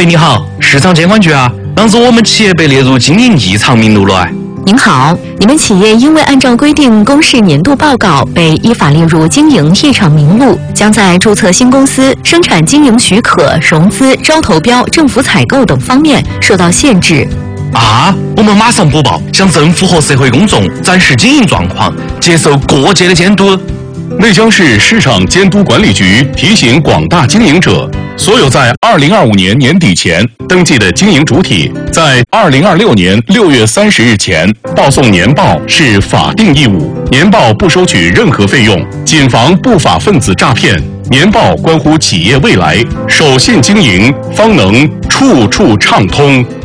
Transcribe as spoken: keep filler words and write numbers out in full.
喂，你好，市场监管局啊，当时我们企业被列入经营异常名录了。 您好，你们企业因为按照规定公示年度报告，被依法列入经营异常名录，将在注册新公司、生产经营许可、融资、招投标、政府采购等方面受到限制。 啊，我们马上播报，向政府和社会公众展示经营状况，接受各界的监督。 内江市市场监督管理局提醒广大经营者，所有在二零二五年年底前登记的经营主体，在二零二六年六月三十日前报送年报是法定义务，年报不收取任何费用，谨防不法分子诈骗。年报关乎企业未来，守信经营，方能处处畅通。